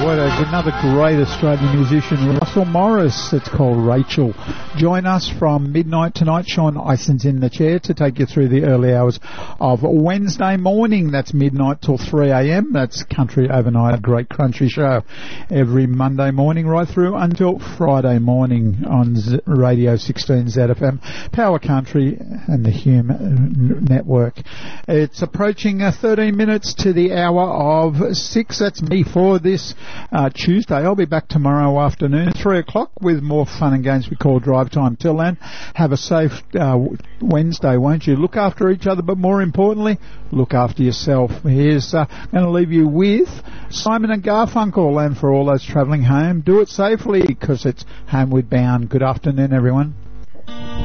Another great Australian musician, Russell Morris. It's called Rachel. Join us from midnight tonight. Sean Ison's in the chair to take you through the early hours of Wednesday morning. That's midnight till 3 a.m. That's Country Overnight, a great country show. Every Monday morning right through until Friday morning on Radio 16 ZFM, Power Country and the Hume Network. It's approaching 13 minutes to the hour of 6. That's me for this Tuesday. I'll be back tomorrow afternoon, 3 o'clock, with more fun and games we call Drive Time. Till then, have a safe Wednesday, won't you? Look after each other, but more importantly, look after yourself. Here's going to leave you with Simon and Garfunkel, and for all those travelling home, do it safely because it's homeward bound. Good afternoon, everyone.